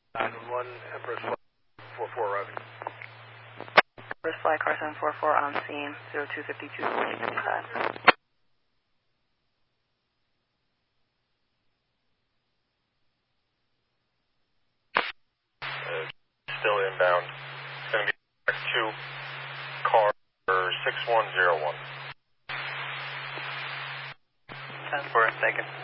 911, Empress Flight 44 arriving. Empress Flight Car 744 on scene, 0252 45. Still inbound. It's going to be back to car 6101. 10-4, thank you.